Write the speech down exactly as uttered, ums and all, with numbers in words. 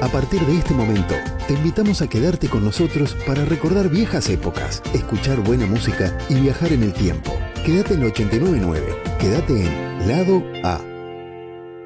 A partir de este momento, te invitamos a quedarte con nosotros para recordar viejas épocas, escuchar buena música y viajar en el tiempo. Quédate en la ochenta y nueve punto nueve. Quédate en Lado A.